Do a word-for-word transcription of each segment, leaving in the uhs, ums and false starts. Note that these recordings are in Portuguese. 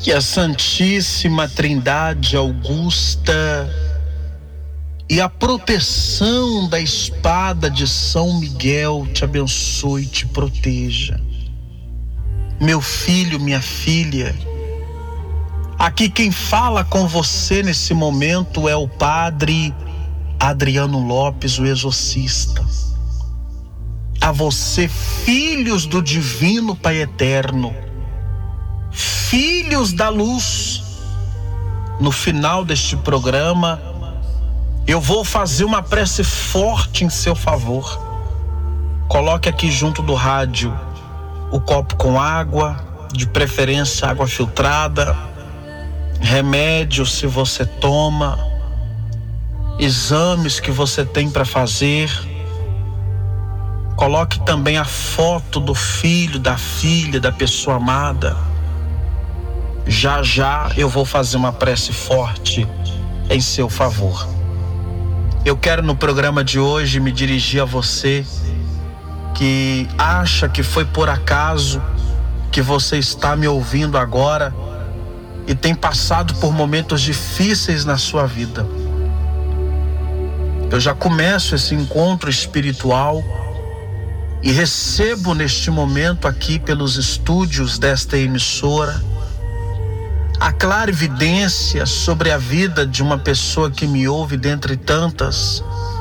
Que a Santíssima Trindade Augusta e a proteção da espada de São Miguel te abençoe e te proteja. Meu filho, minha filha, aqui quem fala com você nesse momento é o Padre Adriano Lopes, o exorcista. A você, filhos do Divino Pai Eterno, filhos da luz, no final deste programa, eu vou fazer uma prece forte em seu favor. Coloque aqui junto do rádio o copo com água, de preferência água filtrada, remédio se você toma, exames que você tem para fazer. Coloque também a foto do filho, da filha, da pessoa amada. Já já eu vou fazer uma prece forte em seu favor. Eu quero no programa de hoje me dirigir a você que acha que foi por acaso que você está me ouvindo agora e tem passado por momentos difíceis na sua vida. Eu já começo esse encontro espiritual e recebo neste momento aqui pelos estúdios desta emissora a clara evidência sobre a vida de uma pessoa que me ouve dentre tantas.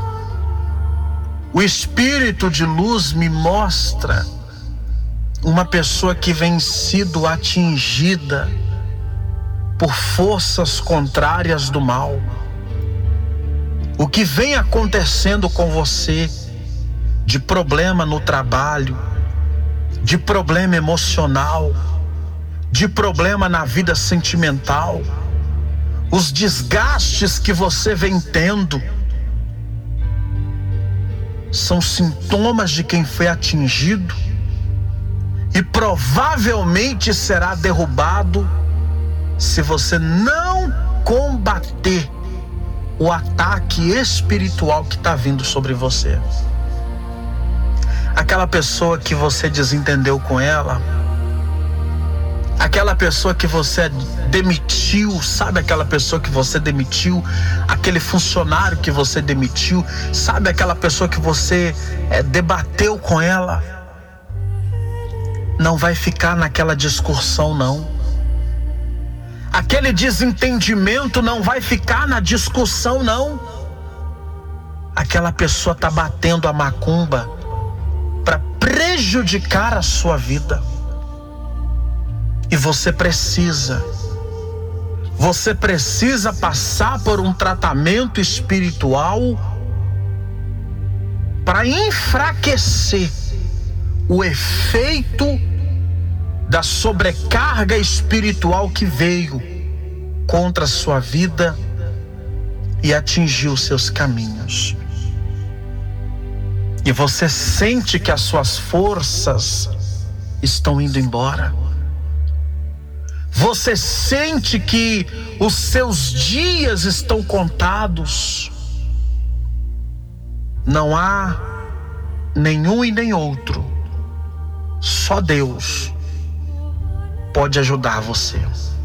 O Espírito de luz me mostra uma pessoa que vem sido atingida por forças contrárias do mal. O que vem acontecendo com você de problema no trabalho, de problema emocional, de problema na vida sentimental, os desgastes que você vem tendo são sintomas de quem foi atingido e provavelmente será derrubado se você não combater o ataque espiritual que está vindo sobre você. Aquela pessoa que você desentendeu com ela, aquela pessoa que você demitiu, sabe aquela pessoa que você demitiu, aquele funcionário que você demitiu, sabe aquela pessoa que você é, debateu com ela, não vai ficar naquela discussão não. Aquele desentendimento não vai ficar na discussão não. Aquela pessoa está batendo a macumba para prejudicar a sua vida. E você precisa, você precisa passar por um tratamento espiritual para enfraquecer o efeito da sobrecarga espiritual que veio contra a sua vida e atingiu seus caminhos. E você sente que as suas forças estão indo embora. Você sente que os seus dias estão contados. Não há nenhum e nem outro. Só Deus pode ajudar você.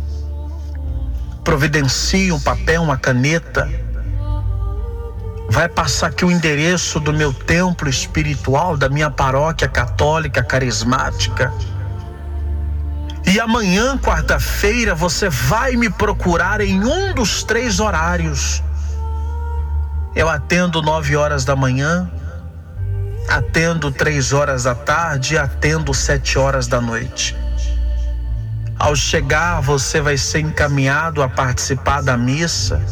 Providencie um papel, uma caneta. Vai passar aqui o endereço do meu templo espiritual, da minha paróquia católica carismática. E amanhã, quarta-feira, você vai me procurar em um dos três horários. Eu atendo nove horas da manhã, atendo três horas da tarde e atendo sete horas da noite. Ao chegar, você vai ser encaminhado a participar da missa.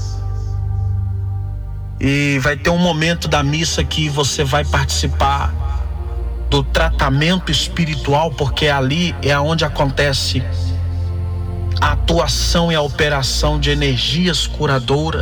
E vai ter um momento da missa que você vai participar do tratamento espiritual, porque ali é onde acontece a atuação e a operação de energias curadoras.